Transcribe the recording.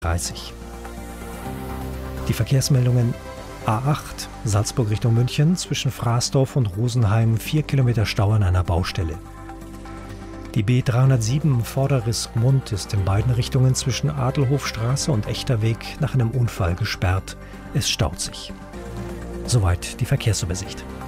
30. Die Verkehrsmeldungen: A8 Salzburg Richtung München zwischen Fraßdorf und Rosenheim 4 Kilometer Stau an einer Baustelle. Die B307 Vorderrisk-Mund ist in beiden Richtungen zwischen Adelhofstraße und Echterweg nach einem Unfall gesperrt. Es staut sich. Soweit die Verkehrsübersicht.